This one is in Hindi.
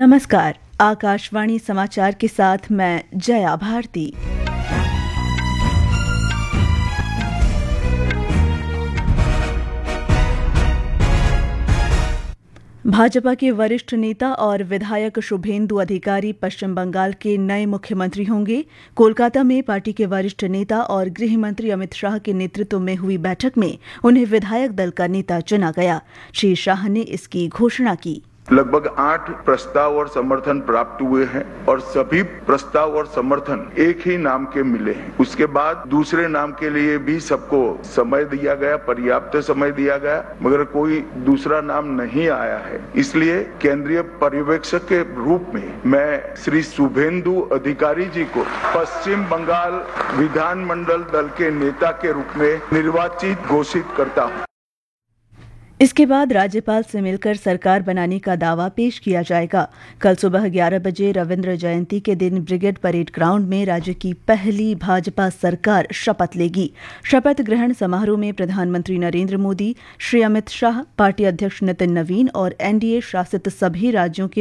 नमस्कार। आकाशवाणी समाचार के साथ मैं जया भारती। भाजपा के वरिष्ठ नेता और विधायक शुभेंदु अधिकारी पश्चिम बंगाल के नए मुख्यमंत्री होंगे। कोलकाता में पार्टी के वरिष्ठ नेता और गृह मंत्री अमित शाह के नेतृत्व में हुई बैठक में उन्हें विधायक दल का नेता चुना गया। श्री शाह ने इसकी घोषणा की। लगभग 8 प्रस्ताव और समर्थन प्राप्त हुए हैं और सभी प्रस्ताव और समर्थन एक ही नाम के मिले हैं। उसके बाद दूसरे नाम के लिए भी सबको समय दिया गया, पर्याप्त समय दिया गया, मगर कोई दूसरा नाम नहीं आया है। इसलिए केंद्रीय पर्यवेक्षक के रूप में मैं श्री शुभेंदु अधिकारी जी को पश्चिम बंगाल विधानमंडल दल के नेता के रूप में निर्वाचित घोषित करता हूँ। इसके बाद राज्यपाल से मिलकर सरकार बनाने का दावा पेश किया जाएगा। कल सुबह 11 बजे रविंद्र जयंती के दिन ब्रिगेड परेड ग्राउंड में राज्य की पहली भाजपा सरकार शपथ लेगी। शपथ ग्रहण समारोह में प्रधानमंत्री नरेंद्र मोदी, श्री अमित शाह, पार्टी अध्यक्ष नितिन नवीन और एनडीए शासित सभी राज्यों के